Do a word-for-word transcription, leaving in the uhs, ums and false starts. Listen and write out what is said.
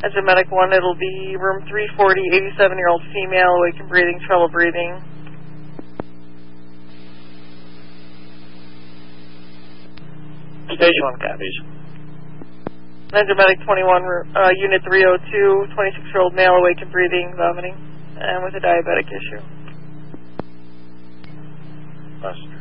As a medic one, it'll be room three forty, eighty-seven-year-old female, awake and breathing, trouble breathing. Stage one copies. As a medic twenty-one, uh, unit three oh two, twenty-six-year-old male, awake and breathing, vomiting, and with a diabetic issue. Awesome.